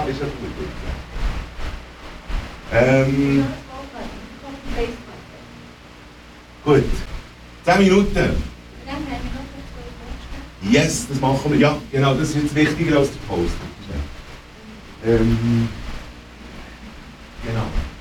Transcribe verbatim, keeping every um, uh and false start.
ist ja gut. Ähm, gut. zehn Minuten. Yes, das machen wir. Ja, genau, das ist jetzt wichtiger als der Post. Ähm, genau.